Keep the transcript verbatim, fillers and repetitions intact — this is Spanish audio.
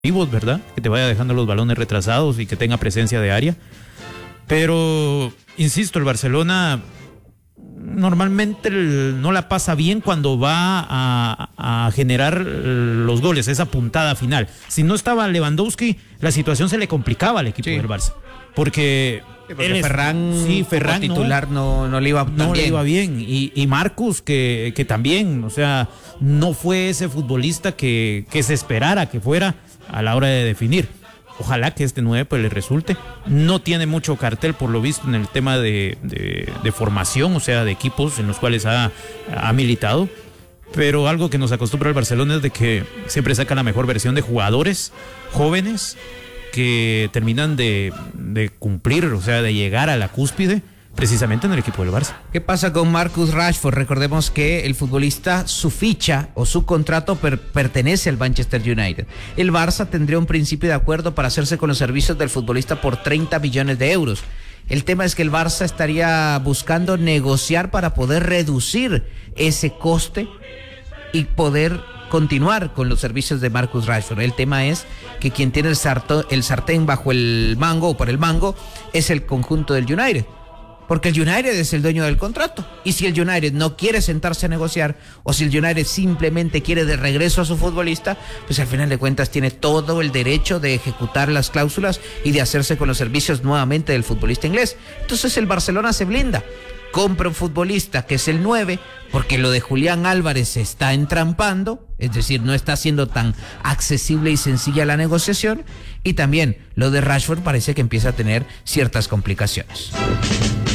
¿verdad? Que te vaya dejando los balones retrasados y que tenga presencia de área. Pero, insisto, el Barcelona normalmente no la pasa bien cuando va a, a generar los goles, esa puntada final. Si no estaba Lewandowski, la situación se le complicaba al equipo sí. del Barça. Porque, sí, porque es, Ferran, sí, Ferran como titular no, no, no le iba tan no bien. le iba bien. Y, y Marcus, que, que también, o sea, no fue ese futbolista que, que se esperara que fuera a la hora de definir. Ojalá que este nueve pues le resulte. No tiene mucho cartel por lo visto en el tema de, de, de formación, o sea, de equipos en los cuales ha, ha militado. Pero algo que nos acostumbra el Barcelona es de que siempre saca la mejor versión de jugadores jóvenes que terminan de, de cumplir, o sea, de llegar a la cúspide precisamente en el equipo del Barça. ¿Qué pasa con Marcus Rashford? Recordemos que el futbolista, su ficha o su contrato per- pertenece al Manchester United. El Barça tendría un principio de acuerdo para hacerse con los servicios del futbolista por treinta millones de euros. El tema es que el Barça estaría buscando negociar para poder reducir ese coste y poder continuar con los servicios de Marcus Rashford. El tema es que quien tiene el, sarto, el sartén bajo el mango o por el mango es el conjunto del United. Porque el United es el dueño del contrato. Y si el United no quiere sentarse a negociar, o si el United simplemente quiere de regreso a su futbolista, pues al final de cuentas tiene todo el derecho de ejecutar las cláusulas y de hacerse con los servicios nuevamente del futbolista inglés. Entonces el Barcelona se blinda. Compra un futbolista que es el nueve, porque lo de Julián Álvarez se está entrampando, es decir, no está siendo tan accesible y sencilla la negociación, y también lo de Rashford parece que empieza a tener ciertas complicaciones.